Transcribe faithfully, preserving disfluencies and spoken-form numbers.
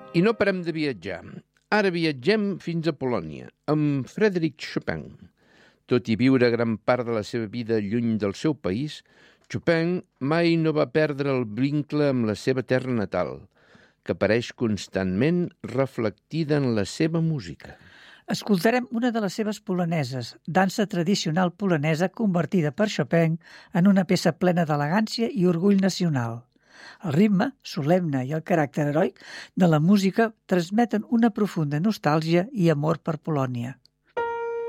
I no parem de viatjar. Ara viatgem fins a Polònia, amb Frédéric Chopin. Tot i viure gran part de la seva vida lluny del seu país, Chopin mai no va perdre el vincle amb la seva terra natal, que apareix constantment reflectida en la seva música. Escoltarem una de les seves poloneses, dansa tradicional polonesa convertida per Chopin en una peça plena d'elegància i orgull nacional. El ritme, solemne i el caràcter heroic de la música transmeten una profunda nostàlgia i amor per Polònia.